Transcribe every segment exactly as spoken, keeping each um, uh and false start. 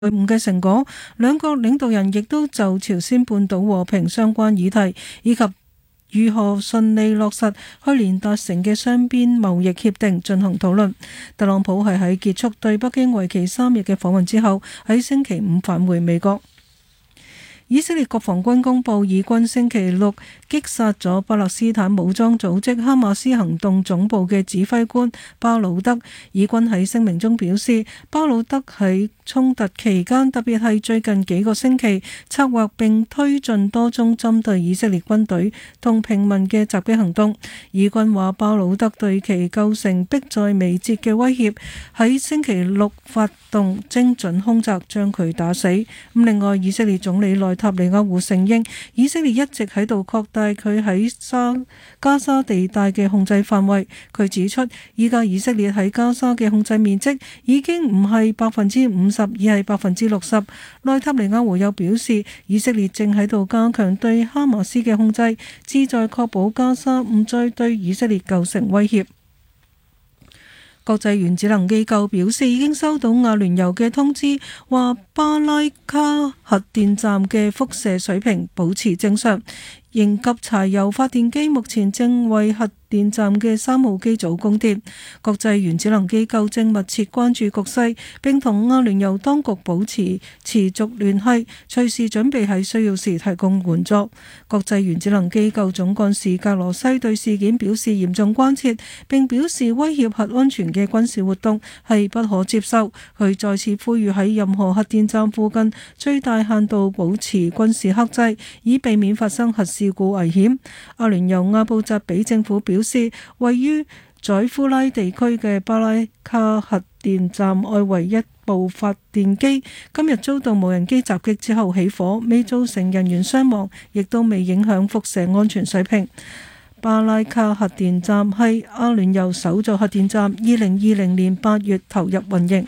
晤嘅成果，兩國領導人亦都就朝鮮半島和平相關議題以及如何順利落實去年達成嘅雙邊貿易協定進行討論。特朗普係喺結束對北京為期三日嘅訪問之後，喺星期五返回美國。以色列國防軍公佈，以軍星期六擊殺咗巴勒斯坦武裝組織哈馬斯行動總部嘅指揮官巴魯德。以軍喺聲明中表示，巴魯德喺衝突期間，特別係最近幾個星期，策劃並推進多宗針對以色列軍隊同平民嘅襲擊行動。以軍話，巴魯德對其構成迫在眉睫嘅威脅，喺星期六發動精準空襲，將佢打死。咁另外，以色列總理內塔尼亞胡承認，以色列一直喺度擴大佢喺沙加沙地帶嘅控制範圍。佢指出，依家以色列喺加沙嘅控制面積已經唔係百分之五十，而係百分之六十。內塔尼亞胡又表示，以色列正喺度加強對哈馬斯嘅控制，旨在確保加沙唔再對以色列構成威脅。國際原子能機構表示，已經收到阿聯酋嘅通知，話巴拉卡核電站嘅輻射水平保持正常。應急柴油發電機目前正為核電站嘅三號機組供電。國際原子能機構正密切關注局勢，並同阿聯酋當局保持持續聯繫，隨時準備喺需要時提供援助。國際原子能機構總幹事格羅西對事件表示嚴重關切，並表示威脅核安全嘅軍事活動係不可接受。佢再次呼籲喺任何核電站附近最大限度保持軍事克制，以避免發生核事故危險。阿聯酋阿布扎比政府表示，位於宰夫拉地區嘅巴拉卡核電站外圍一部發電機今日遭到無人機襲擊之後起火，未造成人員傷亡，亦都未影響輻射安全水平。巴拉卡核電站係阿聯酋首座核電站，二零二零年八月投入運營。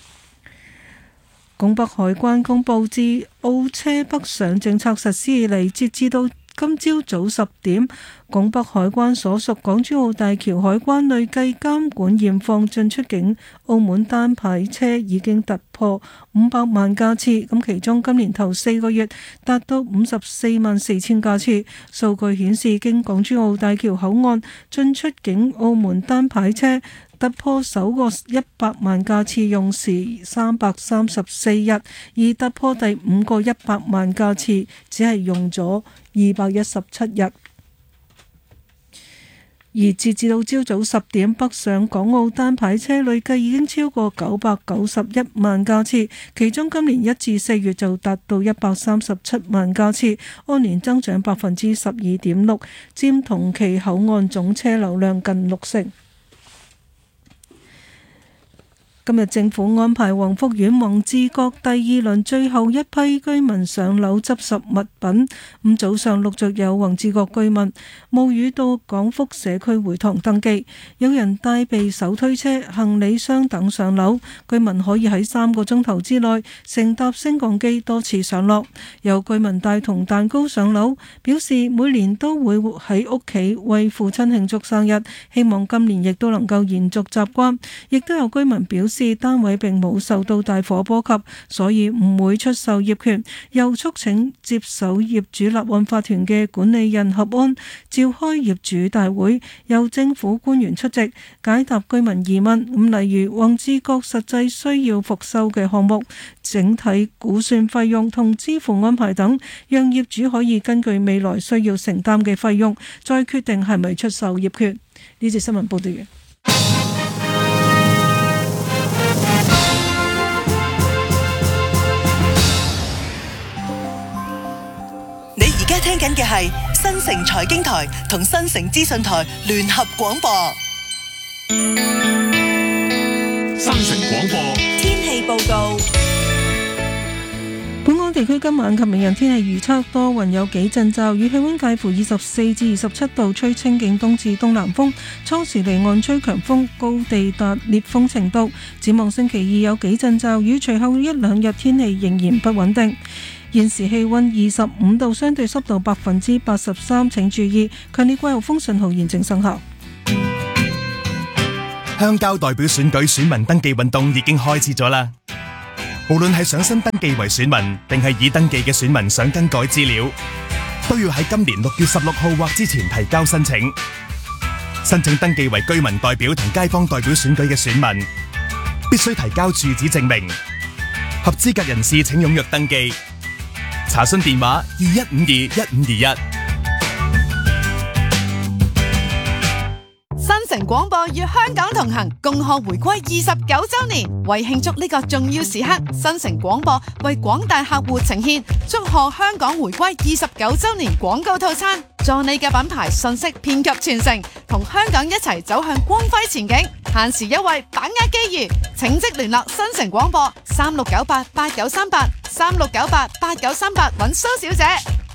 拱北海關公佈，自澳車北上政策實施以嚟，截至到今朝早十點，拱北海關所屬港珠澳大橋海關累計監管驗放進出境澳門單牌車已經突破五百萬架次，咁其中今年頭四個月達到五十四萬四千架次。數據顯示，經港珠澳大橋口岸進出境澳門單牌車突破首個一百萬架次用時三百三十四日，而突破第五個一百萬架次只係用咗二百一十七日。而截至到朝早十點，北上港澳單牌車累計已經超過九百九十一萬架次，其中今年一至四月就達到一百三十七萬架次，按年增長百分之十二點六，佔同期口岸總車流量近六成。今日政府安排宏福苑宏志閣第二輪最後一批居民上樓執拾物品。咁早上陸續有宏志閣居民冒雨到廣福社區會堂登記，有人帶備手推車、行李箱等上樓。居民可以喺三個鐘頭之內乘搭升降機多次上落。有居民帶同蛋糕上樓，表示每年都會喺屋企為父親慶祝生日，希望今年亦都能夠延續習慣。亦都有居民表示單位並冇受到大火波及，所以唔會出售業權，又促請接手業主立案法團嘅管理人合安召開業主大會，由政府官員出席解答居民疑問。咁例如宏志閣實際需要復修嘅項目、整體估算費用同支付安排等，讓業主可以根據未來需要承擔嘅費用，再決定係咪出售業權。呢節新聞報道完。 你而家聽緊嘅係新城財經台同新城資訊台聯合廣播。 新城廣播天氣報告。 本港地區今晚及明日天氣預測多雲，有幾陣驟雨，氣溫介乎二十四至二十七度，吹清勁東至東南風，初時離岸吹強風，高地達烈風程度。展望星期二有幾陣驟雨，隨後一兩日天氣仍然不穩定。現時氣溫二十五度，相對濕度百分之八十三，請注意強烈季候風信號現正生效。 鄉郊代表選舉選民登記運動已經開始咗啦， 無論係想新登記為選民，定係已登記嘅選民想更改資料，都要喺今年六月十六號或之前提交申請。申請登記為居民代表同街坊代表選舉嘅選民，必須提交住址證明。合資格人士請踴躍登記。查詢電話二一五二一五二一。 新城廣播與香港同行，共賀回歸二十九周年。為慶祝呢個重要時刻，新城廣播為廣大客戶呈現祝賀香港回歸二十九周年廣告套餐，助你嘅品牌信息遍及全城，同香港一齊走向光輝前景。限時優惠，把握機遇，請即聯絡新城廣播三六九八八九三八三六九八八九三八揾蘇小姐。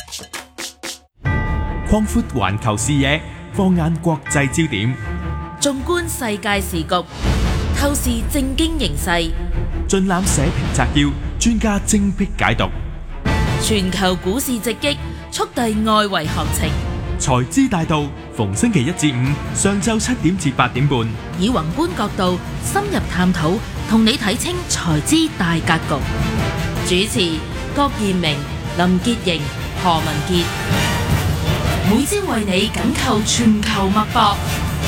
擴闊環球視野，放眼國際焦點， 縱觀世界時局，透視政經形勢， 盡覽社評摘要，專家精闢解讀。 全球股市直擊，速遞外圍行情。 財資大道，逢星期一至五上晝七點至八點半， 以宏觀角度深入探討，同你睇清財資大格局。主持郭彥明、林潔瑩、何文傑，每朝為你緊扣全球脈搏。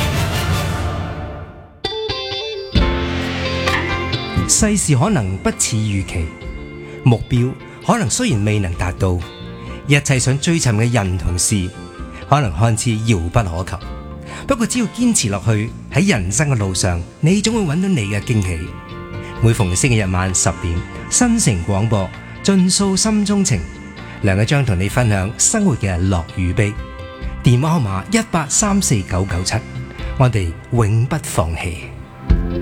世事可能不似預期，目標可能雖然未能達到，一切想追尋嘅人同事，可能看似遙不可及。不過只要堅持落去，喺人生嘅路上，你總會揾到你嘅驚喜。每逢星期日晚十點，新城廣播盡訴心中情，梁一章同你分享生活嘅樂與悲。電話號碼一八三四九九七，我哋永不放棄。